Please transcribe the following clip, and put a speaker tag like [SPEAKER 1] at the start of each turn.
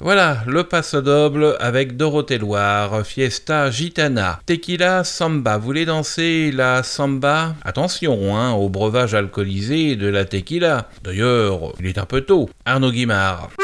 [SPEAKER 1] Voilà, le Paso Doble avec Dorothée Loire, Fiesta Gitana. Tequila Samba, vous voulez danser la samba? Attention, au breuvage alcoolisé de la tequila. D'ailleurs, il est un peu tôt. Arnaud Guimard.